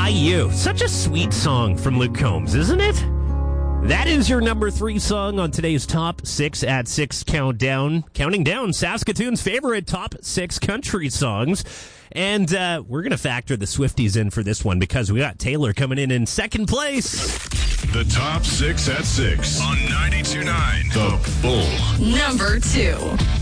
You. Such a sweet song from Luke Combs, isn't it? That is your number 3 song on today's Top 6 at 6 countdown. Counting down Saskatoon's favorite Top 6 country songs. And we're going to factor the Swifties in for this one because we got Taylor coming in second place. The Top 6 at 6 on 92.9 The Bull. Number 2.